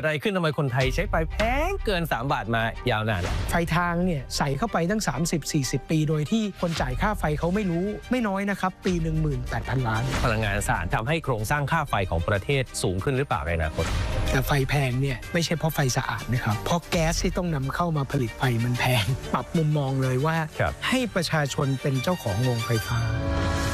ดอะไรขึ้นทำไมคนไทยใช้ไฟแพงเกิน3 บาทมายาวนานไฟทางเนี่ยใส่เข้าไปตั้ง 30-40 ปีโดยที่คนจ่ายค่าไฟเขาไม่รู้ไม่น้อยนะครับปี 18,000 ล้านพลังงานสะอาดทำให้โครงสร้างค่าไฟของประเทศสูงขึ้นหรือเปล่าในอนาคตแต่ไฟแพงเนี่ยไม่ใช่เพราะไฟสะอาดนะครับเพราะแก๊สที่ต้องนำเข้ามาผลิตไฟมันแพงปรับมุมมองเลยว่าให้ประชาชนเป็นเจ้าของโรงไฟฟ้า